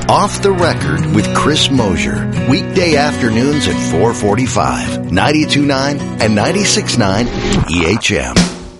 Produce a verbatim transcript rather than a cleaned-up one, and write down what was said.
Off the Record with Chris Mosier. Weekday afternoons at four forty-five. ninety-two point nine and ninety-six point nine E H M.